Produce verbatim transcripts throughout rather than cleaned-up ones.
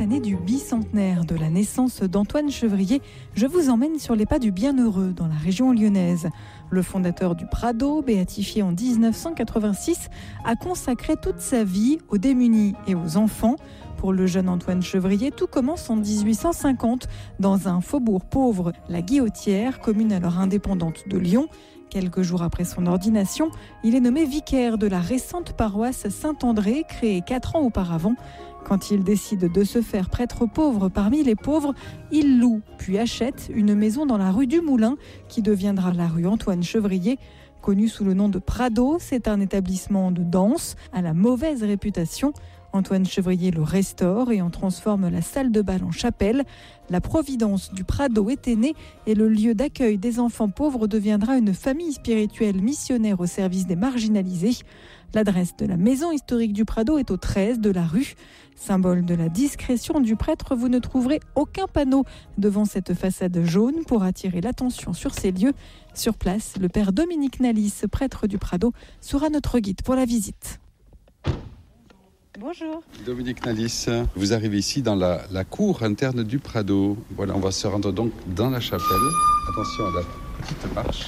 année du bicentenaire de la naissance d'Antoine Chevrier, je vous emmène sur les pas du Bienheureux dans la région lyonnaise. Le fondateur du Prado, béatifié en dix-neuf cent quatre-vingt-six, a consacré toute sa vie aux démunis et aux enfants. Pour le jeune Antoine Chevrier, tout commence en dix-huit cent cinquante dans un faubourg pauvre, la Guillotière, commune alors indépendante de Lyon. Quelques jours après son ordination, il est nommé vicaire de la récente paroisse Saint-André, créée quatre ans auparavant. Quand il décide de se faire prêtre pauvre parmi les pauvres, il loue puis achète une maison dans la rue du Moulin, qui deviendra la rue Antoine Chevrier. Connu sous le nom de Prado, c'est un établissement de danse à la mauvaise réputation. Antoine Chevrier le restaure et en transforme la salle de bal en chapelle. La providence du Prado était née et le lieu d'accueil des enfants pauvres deviendra une famille spirituelle missionnaire au service des marginalisés. L'adresse de la maison historique du Prado est au treize de la rue. Symbole de la discrétion du prêtre, vous ne trouverez aucun panneau devant cette façade jaune pour attirer l'attention sur ces lieux. Sur place, le père Dominique Nalis, prêtre du Prado, sera notre guide pour la visite. Bonjour. Dominique Nalis, vous arrivez ici dans la, la cour interne du Prado. Voilà, on va se rendre donc dans la chapelle. Attention à la petite marche.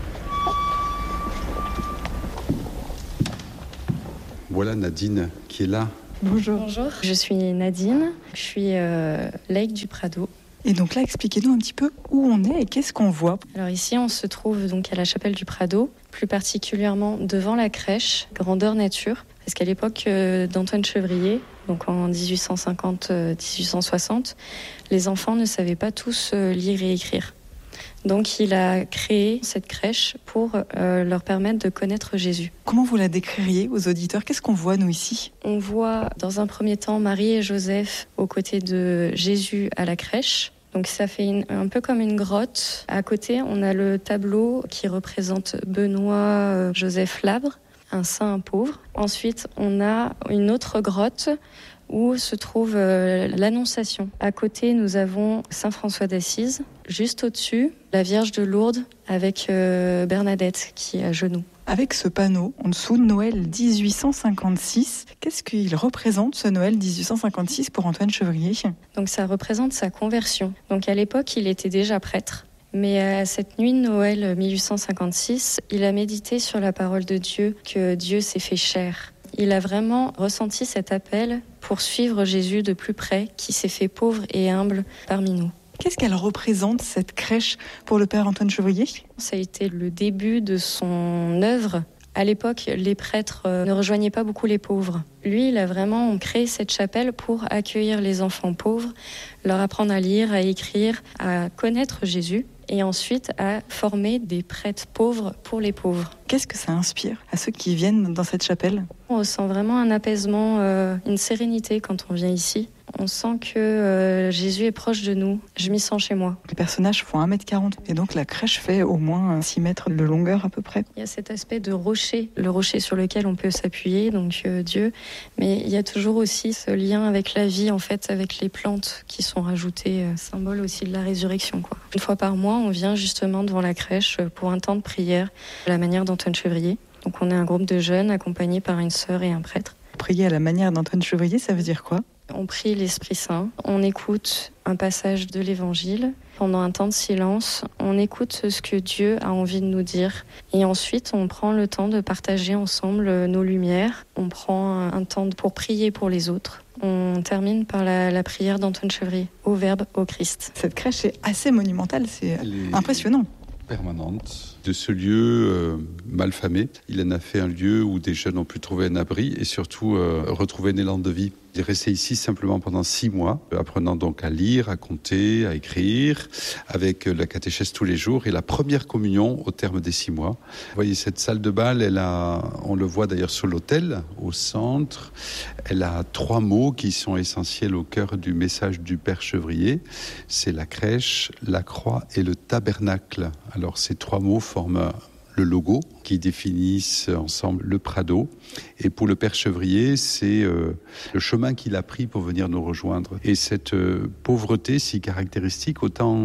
Voilà Nadine qui est là. Bonjour. Bonjour, je suis Nadine, je suis euh, laïque du Prado. Et donc là, expliquez-nous un petit peu où on est et qu'est-ce qu'on voit. Alors ici, on se trouve donc à la chapelle du Prado, plus particulièrement devant la crèche, grandeur nature. Parce qu'à l'époque euh, d'Antoine Chevrier, donc en dix-huit cent cinquante dix-huit cent soixante, les enfants ne savaient pas tous euh, lire et écrire. Donc il a créé cette crèche pour euh, leur permettre de connaître Jésus. Comment vous la décririez aux auditeurs ? Qu'est-ce qu'on voit nous ici ? On voit dans un premier temps Marie et Joseph aux côtés de Jésus à la crèche. Donc ça fait une, un peu comme une grotte. À côté, on a le tableau qui représente Benoît euh, Joseph Labre, un saint un pauvre. Ensuite, on a une autre grotte où se trouve euh, l'Annonciation. À côté, nous avons Saint François d'Assise. Juste au-dessus, la Vierge de Lourdes avec euh, Bernadette qui est à genoux. Avec ce panneau en dessous, Noël dix-huit cent cinquante-six, qu'est-ce qu'il représente ce Noël dix-huit cent cinquante-six pour Antoine Chevrier ? Donc ça représente sa conversion. Donc à l'époque, il était déjà prêtre. Mais à cette nuit de Noël dix-huit cent cinquante-six, il a médité sur la parole de Dieu, que Dieu s'est fait chair. Il a vraiment ressenti cet appel pour suivre Jésus de plus près, qui s'est fait pauvre et humble parmi nous. Qu'est-ce qu'elle représente, cette crèche, pour le père Antoine Chevrier ? Ça a été le début de son œuvre. À l'époque, les prêtres ne rejoignaient pas beaucoup les pauvres. Lui, il a vraiment créé cette chapelle pour accueillir les enfants pauvres, leur apprendre à lire, à écrire, à connaître Jésus, et ensuite à former des prêtres pauvres pour les pauvres. Qu'est-ce que ça inspire à ceux qui viennent dans cette chapelle ? On ressent vraiment un apaisement, euh, une sérénité quand on vient ici. On sent que euh, Jésus est proche de nous. Je m'y sens chez moi. Les personnages font un mètre quarante et donc la crèche fait au moins six mètres de longueur à peu près. Il y a cet aspect de rocher, le rocher sur lequel on peut s'appuyer, donc euh, Dieu. Mais il y a toujours aussi ce lien avec la vie, en fait, avec les plantes qui sont rajoutées, euh, symbole aussi de la résurrection, quoi. Une fois par mois, on vient justement devant la crèche pour un temps de prière, à la manière d'Antoine Chevrier. Donc on est un groupe de jeunes accompagnés par une sœur et un prêtre. Prier à la manière d'Antoine Chevrier, ça veut dire quoi ? On prie l'Esprit Saint, on écoute un passage de l'Évangile. Pendant un temps de silence, on écoute ce que Dieu a envie de nous dire. Et ensuite, on prend le temps de partager ensemble nos lumières. On prend un temps pour prier pour les autres. On termine par la, la prière d'Antoine Chevrier, au Verbe, au Christ. Cette crèche est assez monumentale, c'est impressionnant. Permanente de ce lieu euh, malfamé. Il en a fait un lieu où des jeunes ont pu trouver un abri et surtout euh, retrouver un élan de vie. Il est resté ici simplement pendant six mois, apprenant donc à lire, à compter, à écrire, avec la catéchèse tous les jours et la première communion au terme des six mois. Vous voyez, cette salle de bal, elle a, on le voit d'ailleurs sur l'autel, au centre. Elle a trois mots qui sont essentiels au cœur du message du Père Chevrier. C'est la crèche, la croix et le tabernacle. Alors ces trois mots forment le logo qui définissent ensemble le Prado. Et pour le Père Chevrier, c'est euh, le chemin qu'il a pris pour venir nous rejoindre. Et cette euh, pauvreté si caractéristique, autant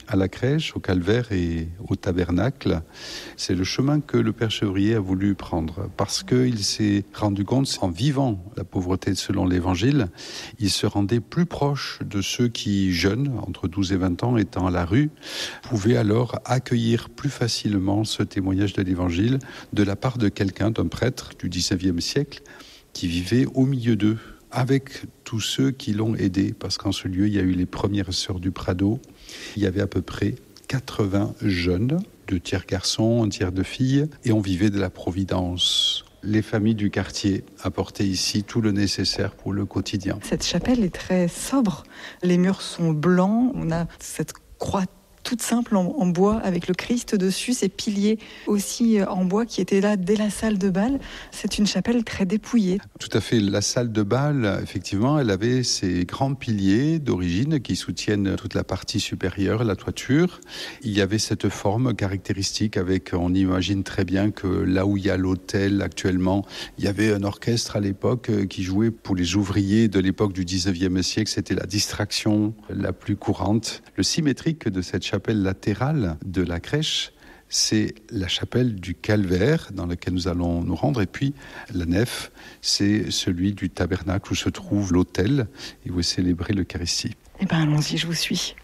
à la crèche, au calvaire et au tabernacle. C'est le chemin que le Père Chevrier a voulu prendre parce qu'il s'est rendu compte, en vivant la pauvreté selon l'Évangile, il se rendait plus proche de ceux qui, jeunes, entre douze et vingt ans, étant à la rue, pouvaient alors accueillir plus facilement ce témoignage de l'Évangile de la part de quelqu'un, d'un prêtre du dix-neuvième siècle, qui vivait au milieu d'eux, avec tous ceux qui l'ont aidé, parce qu'en ce lieu, il y a eu les premières sœurs du Prado. Il y avait à peu près quatre-vingts jeunes, deux tiers garçons, un tiers de filles, et on vivait de la providence. Les familles du quartier apportaient ici tout le nécessaire pour le quotidien. Cette chapelle est très sobre. Les murs sont blancs. On a cette croix toute simple en, en bois avec le Christ dessus, ces piliers aussi en bois qui étaient là dès la salle de bal. C'est une chapelle très dépouillée. Tout à fait. La salle de bal, effectivement, elle avait ces grands piliers d'origine qui soutiennent toute la partie supérieure, la toiture. Il y avait cette forme caractéristique avec, on imagine très bien que là où il y a l'hôtel actuellement, il y avait un orchestre à l'époque qui jouait pour les ouvriers de l'époque du dix-neuvième siècle. C'était la distraction la plus courante. Le symétrique de cette chapelle latérale de la crèche, c'est la chapelle du Calvaire dans laquelle nous allons nous rendre. Et puis la nef, c'est celui du tabernacle où se trouve l'autel et où est célébrée l'Eucharistie. Eh bien, allons-y, je vous suis.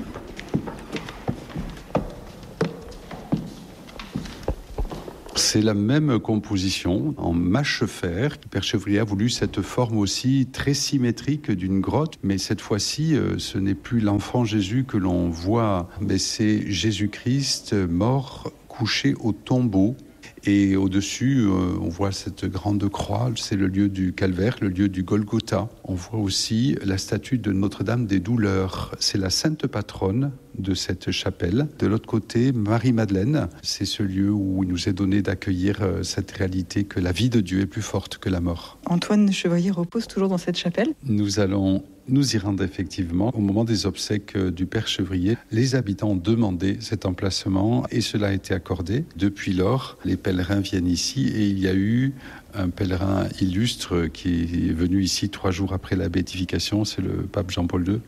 C'est la même composition en mâche-fer. Le Père Chevrier a voulu cette forme aussi très symétrique d'une grotte, mais cette fois-ci, ce n'est plus l'enfant Jésus que l'on voit, mais c'est Jésus-Christ mort, couché au tombeau. Et au-dessus, on voit cette grande croix, c'est le lieu du calvaire, le lieu du Golgotha. On voit aussi la statue de Notre-Dame des Douleurs. C'est la sainte patronne de cette chapelle. De l'autre côté, Marie-Madeleine, c'est ce lieu où il nous est donné d'accueillir cette réalité que la vie de Dieu est plus forte que la mort. Antoine Chevrier repose toujours dans cette chapelle. Nous allons nous y rendre effectivement. Au moment des obsèques du Père Chevrier, les habitants ont demandé cet emplacement et cela a été accordé. Depuis lors, les pèlerins viennent ici et il y a eu un pèlerin illustre qui est venu ici trois jours après la béatification, c'est le pape Jean-Paul deux.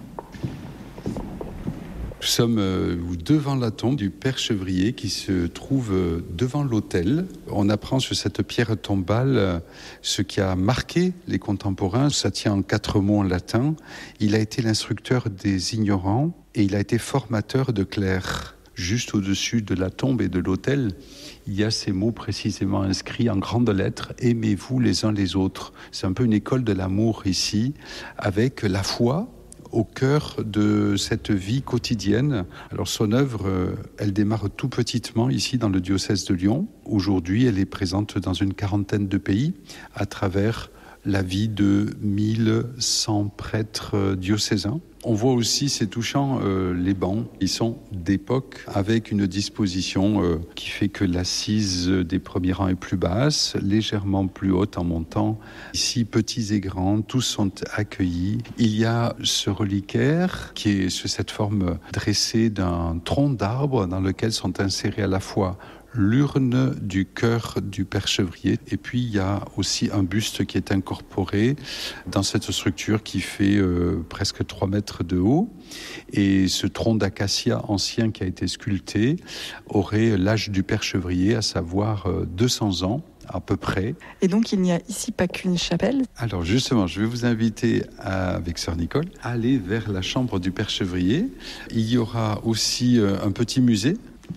Nous sommes devant la tombe du Père Chevrier qui se trouve devant l'autel. On apprend sur cette pierre tombale ce qui a marqué les contemporains. Ça tient en quatre mots en latin. Il a été l'instructeur des ignorants et il a été formateur de clercs. Juste au-dessus de la tombe et de l'autel, il y a ces mots précisément inscrits en grandes lettres « Aimez-vous les uns les autres ». C'est un peu une école de l'amour ici, avec la foi au cœur de cette vie quotidienne. Alors son œuvre, elle démarre tout petitement ici dans le diocèse de Lyon. Aujourd'hui, elle est présente dans une quarantaine de pays à travers la vie de mille cent prêtres diocésains. On voit aussi, c'est touchant, euh, les bancs. Ils sont d'époque avec une disposition euh, qui fait que l'assise des premiers rangs est plus basse, légèrement plus haute en montant. Ici, petits et grands, tous sont accueillis. Il y a ce reliquaire qui est sous cette forme dressée d'un tronc d'arbre dans lequel sont insérés à la fois l'urne du cœur du Père Chevrier. Et puis, il y a aussi un buste qui est incorporé dans cette structure qui fait euh, presque trois mètres de haut. Et ce tronc d'acacia ancien qui a été sculpté aurait l'âge du Père Chevrier, à savoir euh, deux cents ans. À peu près. Et donc, il n'y a ici pas qu'une chapelle. Alors justement, je vais vous inviter, à, avec sœur Nicole, à aller vers la chambre du Père Chevrier. Il y aura aussi euh, un petit musée.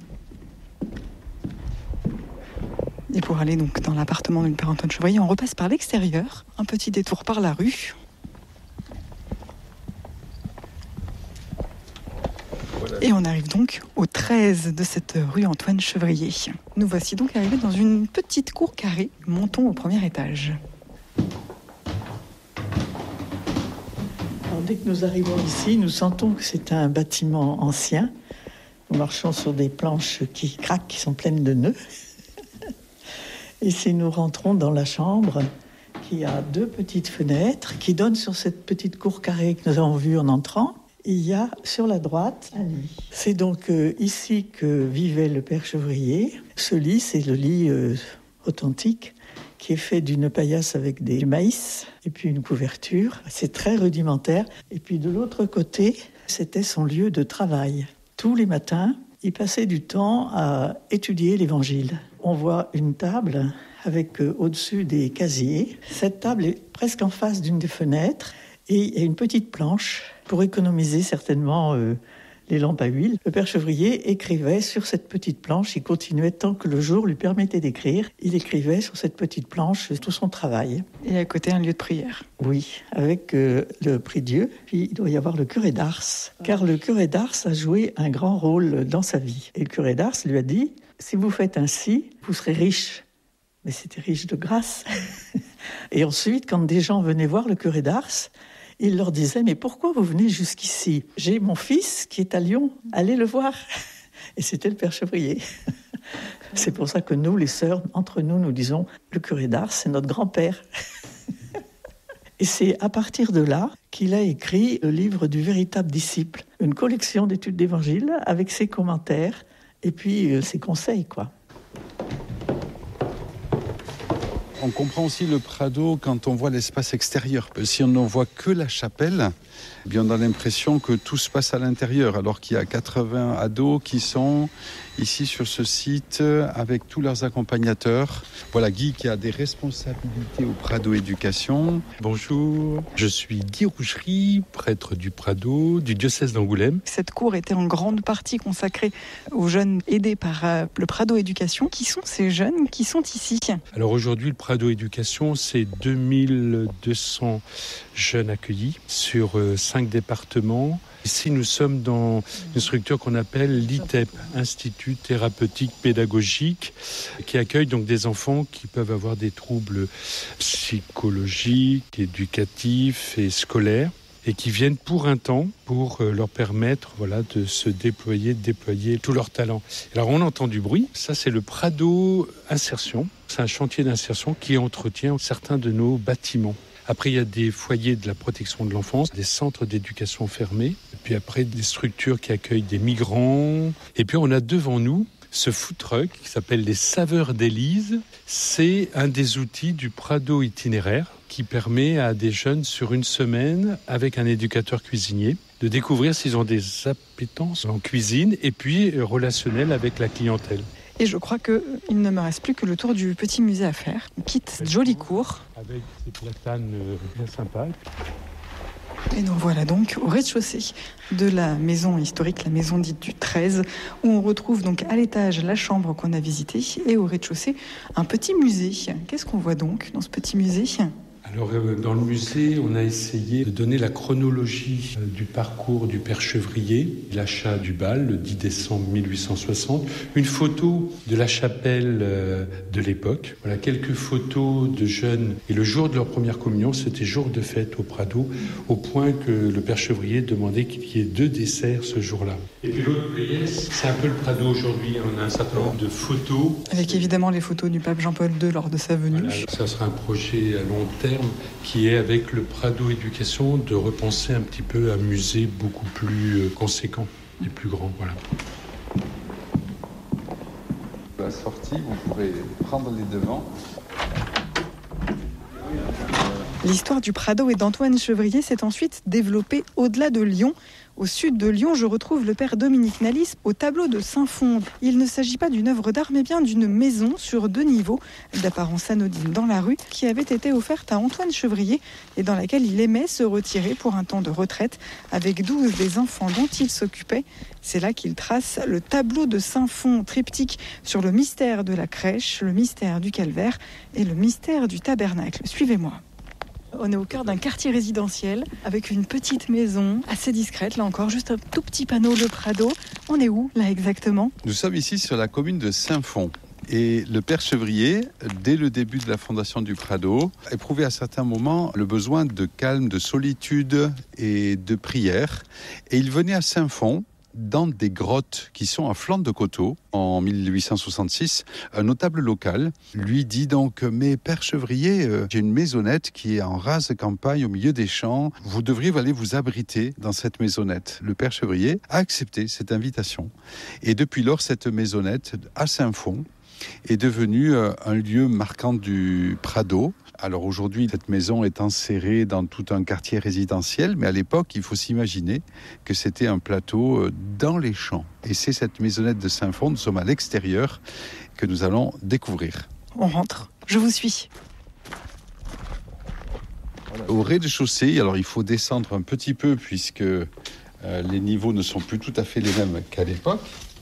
Et pour aller donc dans l'appartement du Père Antoine Chevrier, on repasse par l'extérieur, un petit détour par la rue. Et on arrive donc au treize de cette rue Antoine Chevrier. Nous voici donc arrivés dans une petite cour carrée. Montons au premier étage. Alors, dès que nous arrivons ici, nous sentons que c'est un bâtiment ancien. Nous marchons sur des planches qui craquent, qui sont pleines de nœuds. Et si nous rentrons dans la chambre, qui a deux petites fenêtres qui donnent sur cette petite cour carrée que nous avons vue en entrant, il y a sur la droite un lit. C'est donc euh, ici que vivait le Père Chevrier. Ce lit, c'est le lit euh, authentique qui est fait d'une paillasse avec des maïs et puis une couverture. C'est très rudimentaire. Et puis de l'autre côté, c'était son lieu de travail. Tous les matins, il passait du temps à étudier l'Évangile. On voit une table avec euh, au-dessus des casiers. Cette table est presque en face d'une des fenêtres et il y a une petite planche pour économiser certainement euh, les lampes à huile. Le père Chevrier écrivait sur cette petite planche. Il continuait tant que le jour lui permettait d'écrire. Il écrivait sur cette petite planche tout son travail. Et à côté, un lieu de prière. Oui, avec euh, le prie-dieu. Puis il doit y avoir le curé d'Ars, car le curé d'Ars a joué un grand rôle dans sa vie. Et le curé d'Ars lui a dit, si vous faites ainsi, vous serez riche. Mais c'était riche de grâce. Et ensuite, quand des gens venaient voir le curé d'Ars, il leur disait, mais pourquoi vous venez jusqu'ici ? J'ai mon fils qui est à Lyon, allez le voir. Et c'était le père Chevrier. C'est pour ça que nous, les sœurs, entre nous, nous disons, le curé d'Ars, c'est notre grand-père. Et c'est à partir de là qu'il a écrit le livre du véritable disciple, une collection d'études d'évangile avec ses commentaires et puis euh, ses conseils, quoi. On comprend aussi le Prado quand on voit l'espace extérieur. Si on n'en voit que la chapelle, eh bien on a l'impression que tout se passe à l'intérieur, alors qu'il y a quatre-vingts ados qui sont ici sur ce site avec tous leurs accompagnateurs. Voilà Guy qui a des responsabilités au Prado Éducation. Bonjour, je suis Guy Roucherie, prêtre du Prado, du diocèse d'Angoulême. Cette cour était en grande partie consacrée aux jeunes aidés par euh, le Prado Éducation. Qui sont ces jeunes qui sont ici ? Alors aujourd'hui, le Prado Éducation, c'est deux mille deux cents jeunes accueillis sur euh, cinq départements. Ici, nous sommes dans une structure qu'on appelle l'I T E P, Institut Thérapeutique Pédagogique, qui accueille donc des enfants qui peuvent avoir des troubles psychologiques, éducatifs et scolaires, et qui viennent pour un temps pour leur permettre voilà, de se déployer, de déployer tout leur talent. Alors on entend du bruit, ça c'est le Prado Insertion, c'est un chantier d'insertion qui entretient certains de nos bâtiments. Après, il y a des foyers de la protection de l'enfance, des centres d'éducation fermés, et puis après des structures qui accueillent des migrants. Et puis on a devant nous ce food truck qui s'appelle les Saveurs d'Élise. C'est un des outils du Prado itinéraire qui permet à des jeunes sur une semaine, avec un éducateur cuisinier, de découvrir s'ils ont des appétences en cuisine et puis relationnelles avec la clientèle. Et je crois qu'il ne me reste plus que le tour du petit musée à faire. On quitte cette jolie cour. Avec ces platanes bien sympas. Et nous voilà donc au rez-de-chaussée de la maison historique, la maison dite du treize, où on retrouve donc à l'étage la chambre qu'on a visitée et au rez-de-chaussée un petit musée. Qu'est-ce qu'on voit donc dans ce petit musée ? Alors, dans le musée, on a essayé de donner la chronologie du parcours du père Chevrier, l'achat du bal le dix décembre mille huit cent soixante, une photo de la chapelle de l'époque, voilà quelques photos de jeunes. Et le jour de leur première communion, c'était jour de fête au Prado, au point que le père Chevrier demandait qu'il y ait deux desserts ce jour-là. Et puis l'autre pièce, c'est un peu le Prado aujourd'hui. On a un certain nombre de photos. Avec évidemment les photos du pape Jean-Paul deux lors de sa venue. Voilà, ça sera un projet à long terme qui est avec le Prado Éducation de repenser un petit peu un musée beaucoup plus conséquent et plus grand. Voilà. À la sortie, vous pourrez prendre les devants. L'histoire du Prado et d'Antoine Chevrier s'est ensuite développée au-delà de Lyon. Au sud de Lyon, je retrouve le père Dominique Nalis au tableau de Saint-Fond. Il ne s'agit pas d'une œuvre d'art, mais bien d'une maison sur deux niveaux, d'apparence anodine dans la rue, qui avait été offerte à Antoine Chevrier et dans laquelle il aimait se retirer pour un temps de retraite avec douze des enfants dont il s'occupait. C'est là qu'il trace le tableau de Saint-Fond, triptyque sur le mystère de la crèche, le mystère du calvaire et le mystère du tabernacle. Suivez-moi. On est au cœur d'un quartier résidentiel avec une petite maison assez discrète, là encore, juste un tout petit panneau Le Prado. On est où, là, exactement ? Nous sommes ici sur la commune de Saint-Fond. Et le père Chevrier, dès le début de la fondation du Prado, éprouvait à certains moments le besoin de calme, de solitude et de prière. Et il venait à Saint-Fond, dans des grottes qui sont à flanc de coteau. En mille huit cent soixante-six, un notable local lui dit donc « Mais père Chevrier, euh, j'ai une maisonnette qui est en rase campagne au milieu des champs. Vous devriez aller vous abriter dans cette maisonnette. » Le père Chevrier a accepté cette invitation. Et depuis lors, cette maisonnette à Saint-Fond est devenue euh, un lieu marquant du Prado, Alors aujourd'hui, cette maison est enserrée dans tout un quartier résidentiel, mais à l'époque, il faut s'imaginer que c'était un plateau dans les champs. Et c'est cette maisonnette de Saint-Fond, nous sommes à l'extérieur, que nous allons découvrir. On rentre, je vous suis. Au rez-de-chaussée, alors il faut descendre un petit peu puisque euh, les niveaux ne sont plus tout à fait les mêmes qu'à l'époque.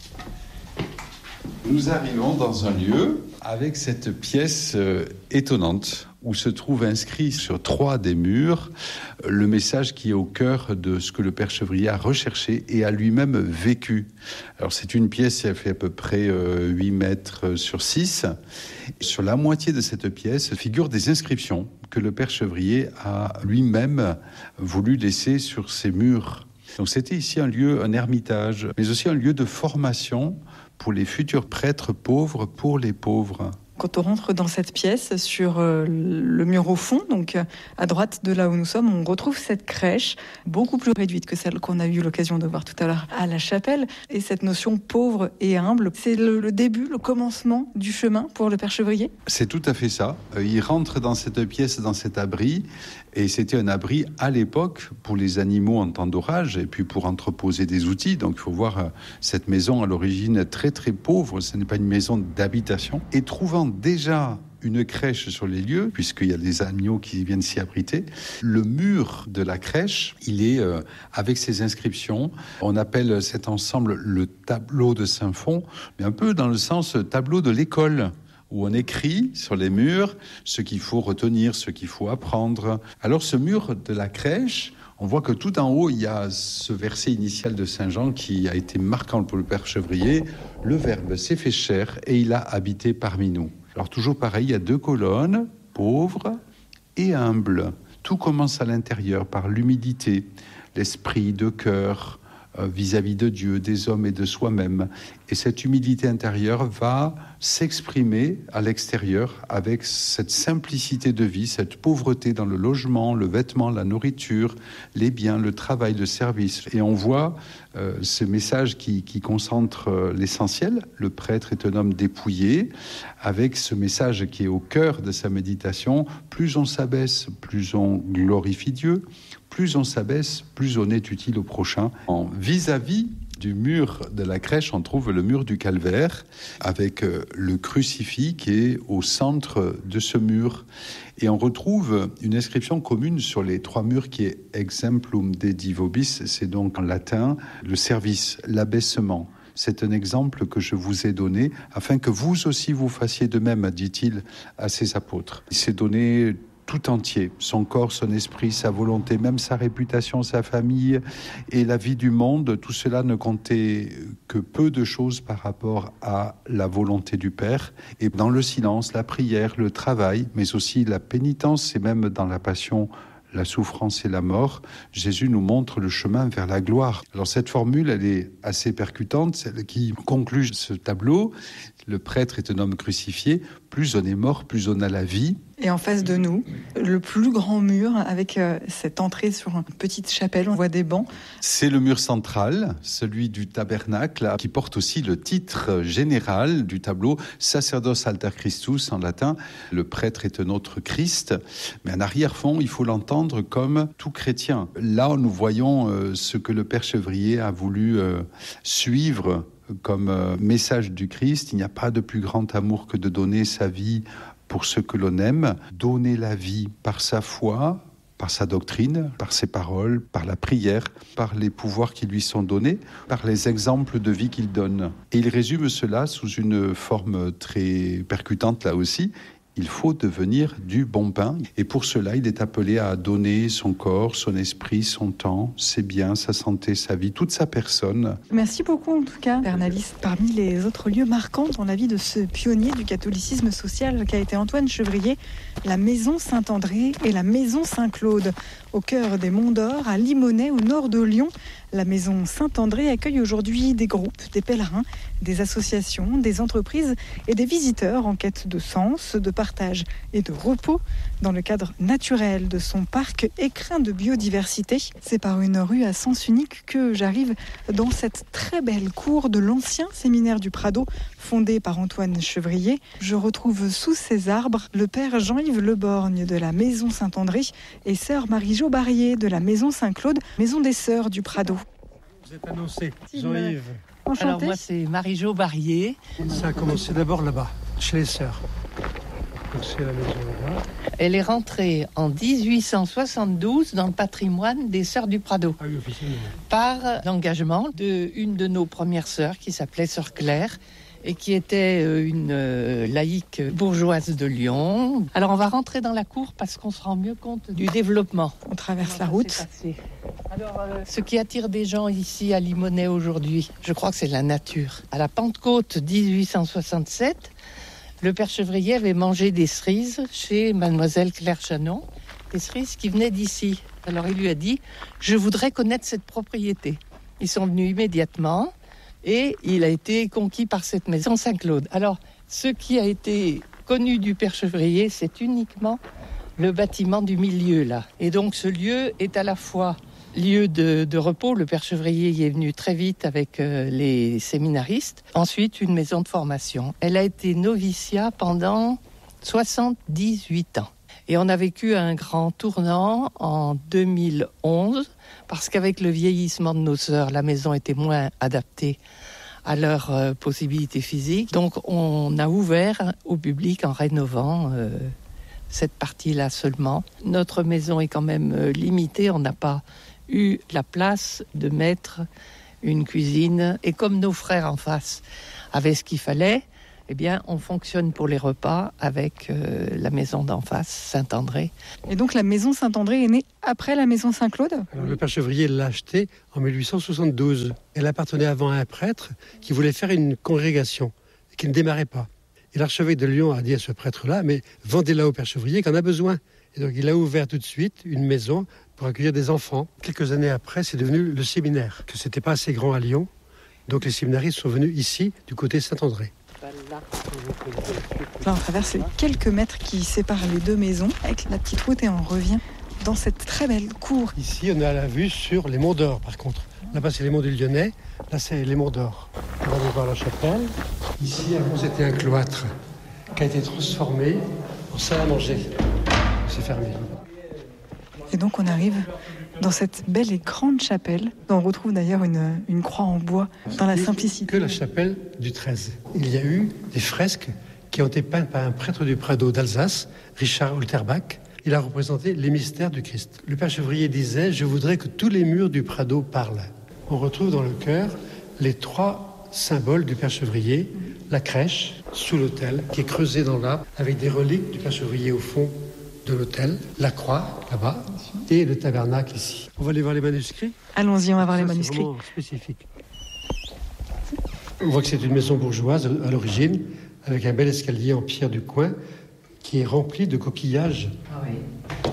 Nous arrivons dans un lieu avec cette pièce euh, étonnante où se trouve inscrit sur trois des murs le message qui est au cœur de ce que le Père Chevrier a recherché et a lui-même vécu. Alors c'est une pièce qui a fait à peu près euh, huit mètres sur six. Sur la moitié de cette pièce figurent des inscriptions que le Père Chevrier a lui-même voulu laisser sur ses murs. Donc c'était ici un lieu, un ermitage, mais aussi un lieu de formation pour les futurs prêtres pauvres, pour les pauvres. Quand on rentre dans cette pièce, sur euh, le mur au fond, donc euh, à droite de là où nous sommes, on retrouve cette crèche, beaucoup plus réduite que celle qu'on a eu l'occasion de voir tout à l'heure à la chapelle. Et cette notion pauvre et humble, c'est le, le début, le commencement du chemin pour le Père Chevrier ? C'est tout à fait ça. Il rentre dans cette pièce, dans cet abri, et c'était un abri à l'époque pour les animaux en temps d'orage, et puis pour entreposer des outils. Donc il faut voir euh, cette maison à l'origine très très pauvre, ce n'est pas une maison d'habitation. Et trouvant déjà une crèche sur les lieux, puisqu'il y a des agneaux qui viennent s'y abriter. Le mur de la crèche, il est euh, avec ses inscriptions. On appelle cet ensemble le tableau de Saint-Fond, mais un peu dans le sens tableau de l'école, où on écrit sur les murs ce qu'il faut retenir, ce qu'il faut apprendre. Alors ce mur de la crèche, on voit que tout en haut, il y a ce verset initial de Saint Jean qui a été marquant pour le Père Chevrier. Le Verbe s'est fait chair et il a habité parmi nous. Alors toujours pareil, il y a deux colonnes, pauvres et humbles. Tout commence à l'intérieur par l'humilité, l'esprit de cœur euh, vis-à-vis de Dieu, des hommes et de soi-même. Et cette humilité intérieure va s'exprimer à l'extérieur avec cette simplicité de vie, cette pauvreté dans le logement, le vêtement, la nourriture, les biens, le travail, le service. Et on voit euh, ce message qui, qui concentre euh, l'essentiel. Le prêtre est un homme dépouillé, avec ce message qui est au cœur de sa méditation. Plus on s'abaisse, plus on glorifie Dieu. Plus on s'abaisse, plus on est utile au prochain. En vis-à-vis du mur de la crèche, on trouve le mur du calvaire avec le crucifix qui est au centre de ce mur. Et on retrouve une inscription commune sur les trois murs qui est « Exemplum Dei Vobis », c'est donc en latin le service, l'abaissement. C'est un exemple que je vous ai donné afin que vous aussi vous fassiez de même, dit-il à ses apôtres. Il s'est donné tout entier, son corps, son esprit, sa volonté, même sa réputation, sa famille et la vie du monde, tout cela ne comptait que peu de choses par rapport à la volonté du Père. Et dans le silence, la prière, le travail, mais aussi la pénitence et même dans la passion, la souffrance et la mort, Jésus nous montre le chemin vers la gloire. Alors cette formule, elle est assez percutante, celle qui conclut ce tableau. Le prêtre est un homme crucifié, plus on est mort, plus on a la vie. Et en face de nous, le plus grand mur avec euh, cette entrée sur une petite chapelle, on voit des bancs. C'est le mur central, celui du tabernacle, qui porte aussi le titre général du tableau, Sacerdos alter Christus en latin. Le prêtre est un autre Christ, mais en arrière-fond, il faut l'entendre comme tout chrétien. Là, nous voyons euh, ce que le Père Chevrier a voulu euh, suivre comme euh, message du Christ. Il n'y a pas de plus grand amour que de donner sa vie pour ceux que l'on aime, donner la vie par sa foi, par sa doctrine, par ses paroles, par la prière, par les pouvoirs qui lui sont donnés, par les exemples de vie qu'il donne. Et il résume cela sous une forme très percutante là aussi. Il faut devenir du bon pain. Et pour cela, il est appelé à donner son corps, son esprit, son temps, ses biens, sa santé, sa vie, toute sa personne. Merci beaucoup en tout cas, Bernalice. Parmi les autres lieux marquants dans la vie de ce pionnier du catholicisme social qu'a été Antoine Chevrier, la maison Saint-André et la maison Saint-Claude. Au cœur des Monts d'Or, à Limonest, au nord de Lyon, la maison Saint-André accueille aujourd'hui des groupes, des pèlerins des associations, des entreprises et des visiteurs en quête de sens, de partage et de repos dans le cadre naturel de son parc écrin de biodiversité. C'est par une rue à sens unique que j'arrive dans cette très belle cour de l'ancien séminaire du Prado, fondé par Antoine Chevrier. Je retrouve sous ces arbres le père Jean-Yves Leborgne de la Maison Saint-André et sœur Marie-Jo Barrier de la Maison Saint-Claude, maison des sœurs du Prado. Vous êtes annoncé, Jean-Yves. Enchantée. Alors moi c'est Marie-Jo Barrier. Ça a commencé d'abord là-bas, chez les sœurs. Donc c'est la maison là-bas. Elle est rentrée en dix-huit cent soixante-douze dans le patrimoine des Sœurs du Prado. Ah oui, officiellement. Par l'engagement d'une de nos premières sœurs qui s'appelait Sœur Claire et qui était une laïque bourgeoise de Lyon. Alors on va rentrer dans la cour parce qu'on se rend mieux compte du développement. On traverse la route. Alors, euh, ce qui attire des gens ici à Limonest aujourd'hui, je crois que c'est la nature. À la Pentecôte dix-huit cent soixante-sept, le père Chevrier avait mangé des cerises chez mademoiselle Claire Chanon, des cerises qui venaient d'ici. Alors il lui a dit « Je voudrais connaître cette propriété ». Ils sont venus immédiatement et il a été conquis par cette maison Saint-Claude. Alors, ce qui a été connu du père Chevrier, c'est uniquement le bâtiment du milieu là. Et donc ce lieu est à la fois lieu de, de repos, le père Chevrier y est venu très vite avec euh, les séminaristes. Ensuite, une maison de formation. Elle a été noviciat pendant soixante-dix-huit ans. Et on a vécu un grand tournant en deux mille onze, parce qu'avec le vieillissement de nos sœurs, la maison était moins adaptée à leurs euh, possibilités physiques. Donc on a ouvert au public en rénovant euh, cette partie-là seulement. Notre maison est quand même euh, limitée, on n'a pas eu la place de mettre une cuisine. Et comme nos frères en face avaient ce qu'il fallait, eh bien, on fonctionne pour les repas avec euh, la maison d'en face, Saint-André. Et donc la Maison Saint-André est née après la Maison Saint-Claude ? Alors, le père Chevrier l'a achetée en mille huit cent soixante-douze. Elle appartenait avant à un prêtre qui voulait faire une congrégation et qui ne démarrait pas. Et l'archevêque de Lyon a dit à ce prêtre-là, mais vendez-la au père Chevrier qu'on a besoin. Et donc il a ouvert tout de suite une maison pour accueillir des enfants. Quelques années après, c'est devenu le séminaire, que c'était pas assez grand à Lyon. Donc les séminaristes sont venus ici, du côté Saint-André. Là, on traverse les quelques mètres qui séparent les deux maisons avec la petite route et on revient dans cette très belle cour. Ici, on a la vue sur les Monts d'Or, par contre. Là-bas, c'est les Monts du Lyonnais. Là, c'est les Monts d'Or. On va aller voir la chapelle. Ici, avant, c'était un cloître qui a été transformé en salle à manger. C'est fermé. Et donc, on arrive dans cette belle et grande chapelle. On retrouve d'ailleurs une, une croix en bois dans la simplicité. Que la chapelle du treize. Il y a eu des fresques qui ont été peintes par un prêtre du Prado d'Alsace, Richard Holterbach. Il a représenté les mystères du Christ. Le père Chevrier disait « Je voudrais que tous les murs du Prado parlent ». On retrouve dans le chœur les trois symboles du père Chevrier. La crèche, sous l'autel, qui est creusée dans l'arbre, avec des reliques du père Chevrier au fond de l'autel, la croix là-bas et le tabernacle ici. On va aller voir les manuscrits. Allons-y, on va voir Ça, les manuscrits. C'est vraiment spécifique. On voit que c'est une maison bourgeoise à l'origine, avec un bel escalier en pierre du coin qui est rempli de coquillages. Ah oui.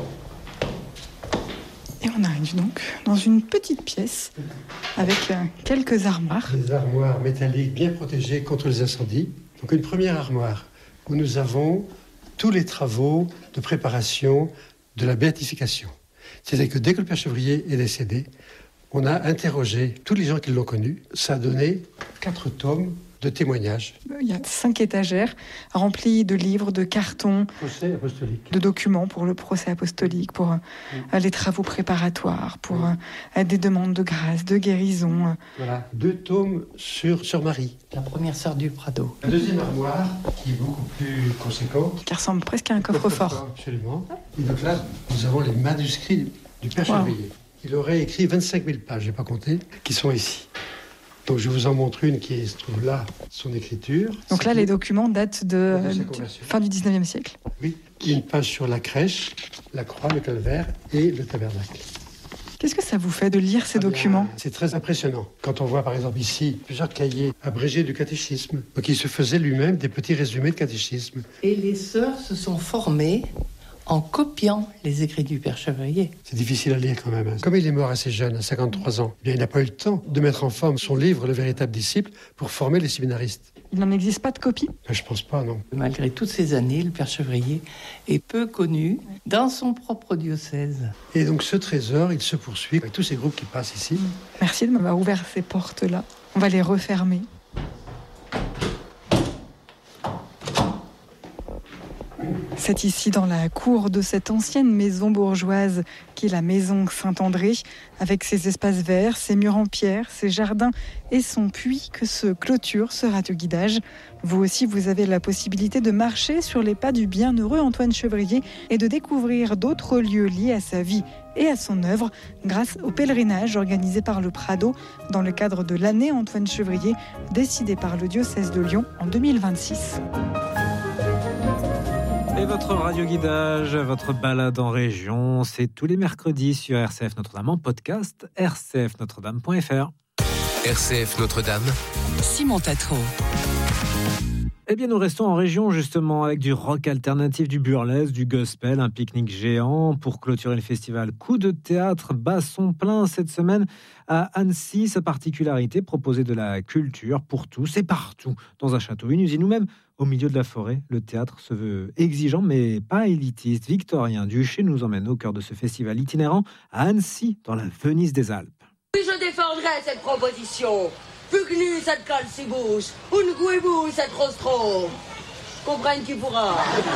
Et on arrive donc dans une petite pièce avec euh, quelques armoires. Des armoires métalliques bien protégées contre les incendies. Donc une première armoire où nous avons tous les travaux de préparation de la béatification. C'est-à-dire que dès que le père Chevrier est décédé, on a interrogé tous les gens qui l'ont connu. Ça a donné quatre tomes de témoignages. Il y a cinq étagères remplies de livres, de cartons, Procès apostolique. de documents pour le procès apostolique, pour euh, les travaux préparatoires, pour euh, des demandes de grâce, de guérison. Voilà, deux tomes sur, sur Marie. La première sœur du Prado. La deuxième armoire, qui est beaucoup plus conséquente. Qui ressemble presque à un coffre-fort. Absolument. Et donc là, nous avons les manuscrits du père Wow. Chevrier. Il aurait écrit vingt-cinq mille pages, je n'ai pas compté, qui sont ici. Donc je vous en montre une qui se trouve là, son écriture. Donc là, les documents datent de, De sa euh, conversion. fin du dix-neuvième siècle. Oui, une page sur la crèche, la croix, le calvaire et le tabernacle. Qu'est-ce que ça vous fait de lire ces Ah bien, documents ? C'est très impressionnant. Quand on voit par exemple ici plusieurs cahiers abrégés du catéchisme. Donc il se faisait lui-même des petits résumés de catéchisme. Et les sœurs se sont formées en copiant les écrits du Père Chevrier. C'est difficile à lire quand même. Hein. Comme il est mort assez jeune, à cinquante-trois ans, eh bien, il n'a pas eu le temps de mettre en forme son livre, Le véritable disciple, pour former les séminaristes. Il n'en existe pas de copie ? Ben, je pense pas, non. Malgré toutes ces années, le Père Chevrier est peu connu dans son propre diocèse. Et donc ce trésor, il se poursuit avec tous ces groupes qui passent ici. Merci de m'avoir ouvert ces portes-là. On va les refermer. C'est ici, dans la cour de cette ancienne maison bourgeoise qui est la maison Saint-André, avec ses espaces verts, ses murs en pierre, ses jardins et son puits, que se clôture ce radio guidage. Vous aussi, vous avez la possibilité de marcher sur les pas du bienheureux Antoine Chevrier et de découvrir d'autres lieux liés à sa vie et à son œuvre grâce au pèlerinage organisé par le Prado dans le cadre de l'année Antoine Chevrier, décidé par le diocèse de Lyon en deux mille vingt-six. Et votre radio-guidage, votre balade en région, c'est tous les mercredis sur R C F Notre-Dame en podcast, r c f notre dame point f r. R C F Notre-Dame, Simon Tatro. Eh bien, nous restons en région, justement, avec du rock alternatif, du burlesque, du gospel, un pique-nique géant pour clôturer le festival Coup de théâtre bat son plein cette semaine à Annecy. Sa particularité, proposer de la culture pour tous et partout, dans un château, une usine ou même au milieu de la forêt. Le théâtre se veut exigeant, mais pas élitiste. Victorien Duché nous emmène au cœur de ce festival itinérant à Annecy, dans la Venise des Alpes. Oui, je défendrai cette proposition. Fugnu, cette cale si bouche. Unguibu, cette rostro. Comprenne qui pourra.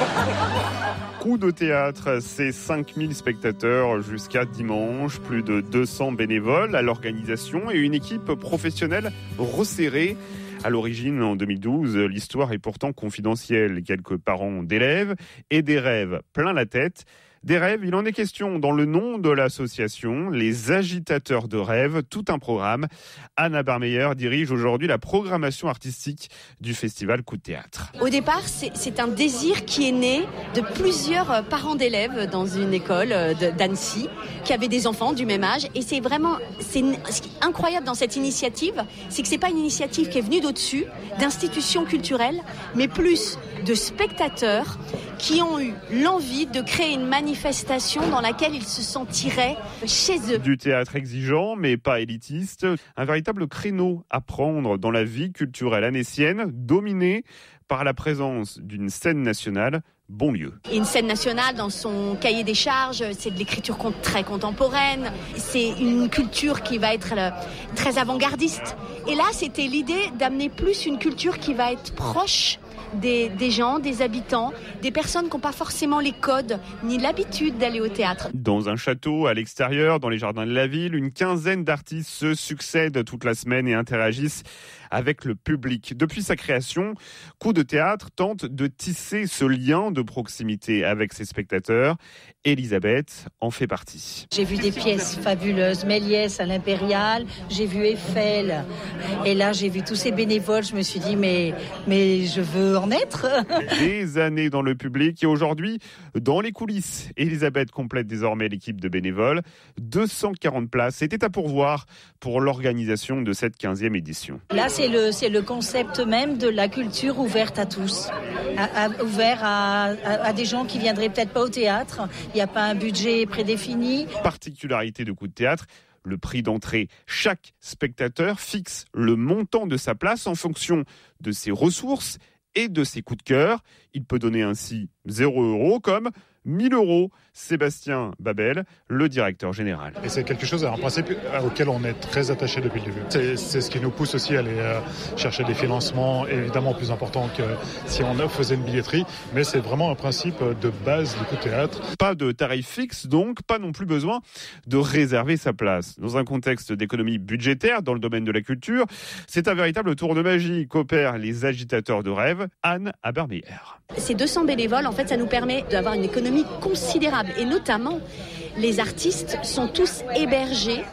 Coup de théâtre, c'est cinq mille spectateurs jusqu'à dimanche, plus de deux cents bénévoles à l'organisation et une équipe professionnelle resserrée. À l'origine, en deux mille douze, l'histoire est pourtant confidentielle. Quelques parents d'élèves et des rêves plein la tête. Des rêves, il en est question dans le nom de l'association, les agitateurs de rêves, tout un programme. Anna Barmeyer dirige aujourd'hui la programmation artistique du festival Coup de théâtre. Au départ, c'est, c'est un désir qui est né de plusieurs parents d'élèves dans une école d'Annecy qui avaient des enfants du même âge. Et c'est vraiment, c'est, ce qui est incroyable dans cette initiative, c'est que c'est pas une initiative qui est venue d'au-dessus, d'institutions culturelles, mais plus de spectateurs qui ont eu l'envie de créer une manifestation dans laquelle ils se sentiraient chez eux. Du théâtre exigeant, mais pas élitiste. Un véritable créneau à prendre dans la vie culturelle annécienne, dominée par la présence d'une scène nationale, Bonlieu. Et une scène nationale, dans son cahier des charges, c'est de l'écriture très contemporaine. C'est une culture qui va être très avant-gardiste. Et là, c'était l'idée d'amener plus une culture qui va être proche Des, des gens, des habitants, des personnes qui n'ont pas forcément les codes ni l'habitude d'aller au théâtre. Dans un château, à l'extérieur, dans les jardins de la ville, une quinzaine d'artistes se succèdent toute la semaine et interagissent avec le public. Depuis sa création, Coup de théâtre tente de tisser ce lien de proximité avec ses spectateurs. Elisabeth en fait partie. J'ai vu des pièces fabuleuses, Méliès à l'Impérial, j'ai vu Eiffel, et là j'ai vu tous ces bénévoles, je me suis dit mais, mais je veux en être. Des années dans le public et aujourd'hui dans les coulisses. Elisabeth complète désormais l'équipe de bénévoles. deux cent quarante places étaient à pourvoir pour l'organisation de cette quinzième édition. Là c'est le, c'est le concept même de la culture ouverte à tous, à, à, ouvert à, à, à des gens qui viendraient peut-être pas au théâtre. Il n'y a pas un budget prédéfini. Particularité de Coup de théâtre, le prix d'entrée. Chaque spectateur fixe le montant de sa place en fonction de ses ressources et de ses coups de cœur. Il peut donner ainsi zéro euro comme mille euros. Sébastien Babel, le directeur général. Et c'est quelque chose, en principe, auquel on est très attaché depuis le début. C'est, c'est ce qui nous pousse aussi à aller euh, chercher des financements évidemment plus importants que si on faisait une billetterie, mais c'est vraiment un principe de base du coup de théâtre. Pas de tarif fixe, donc pas non plus besoin de réserver sa place. Dans un contexte d'économie budgétaire dans le domaine de la culture, c'est un véritable tour de magie qu'opèrent les agitateurs de rêve. Anne Habermeyer. Ces deux cents bénévoles, en fait, ça nous permet d'avoir une économie considérable. Et notamment, les artistes sont tous hébergés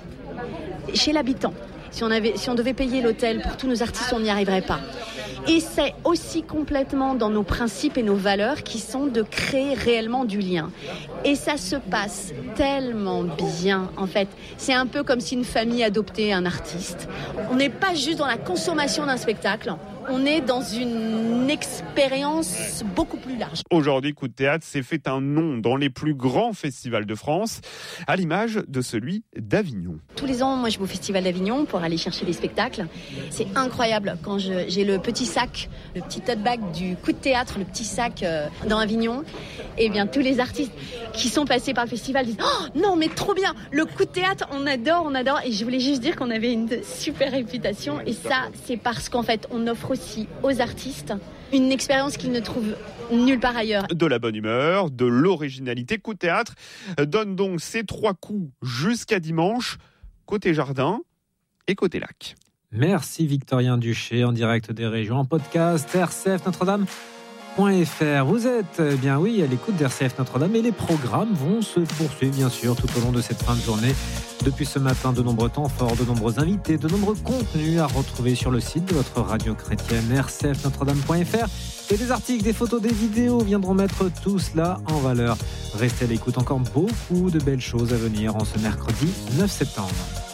chez l'habitant. Si on, avait, si on devait payer l'hôtel pour tous nos artistes, on n'y arriverait pas. Et c'est aussi complètement dans nos principes et nos valeurs qui sont de créer réellement du lien. Et ça se passe tellement bien, en fait. C'est un peu comme si une famille adoptait un artiste. On n'est pas juste dans la consommation d'un spectacle. on est dans une expérience beaucoup plus large. Aujourd'hui, Coup de théâtre s'est fait un nom dans les plus grands festivals de France, à l'image de celui d'Avignon. Tous les ans, moi je vais au Festival d'Avignon pour aller chercher des spectacles. C'est incroyable quand je, j'ai le petit sac, le petit tote bag du Coup de théâtre, le petit sac euh, dans Avignon. Et bien tous les artistes qui sont passés par le festival disent « Oh non mais trop bien, le Coup de théâtre, on adore, on adore ». Et je voulais juste dire qu'on avait une super réputation. Et ça, c'est parce qu'en fait, on offre aussi aux artistes une expérience qu'ils ne trouvent nulle part ailleurs. De la bonne humeur, de l'originalité. Coup de théâtre donne donc ces trois coups jusqu'à dimanche, côté jardin et côté lac. Merci Victorien Duché, en direct des régions, en podcast, R C F Notre-Dame point F R. Vous êtes, eh bien oui, à l'écoute d'R C F Notre-Dame et les programmes vont se poursuivre, bien sûr, tout au long de cette fin de journée. Depuis ce matin, de nombreux temps forts, de nombreux invités, de nombreux contenus à retrouver sur le site de votre radio chrétienne, R C F Notre Dame point F R. Et des articles, des photos, des vidéos viendront mettre tout cela en valeur. Restez à l'écoute, encore beaucoup de belles choses à venir en ce mercredi neuf septembre.